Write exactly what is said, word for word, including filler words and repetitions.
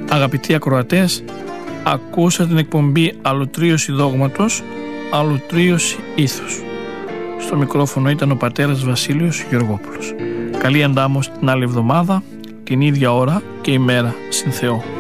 Αγαπητοί ακροατές, ακούσατε την εκπομπή Αλωτρίωση Δόγματος, Αλωτρίωση Ήθους. Στο μικρόφωνο ήταν ο πατέρας Βασίλειος Γεωργόπουλος. Καλή αντάμωση την άλλη εβδομάδα, την ίδια ώρα και ημέρα συν Θεό.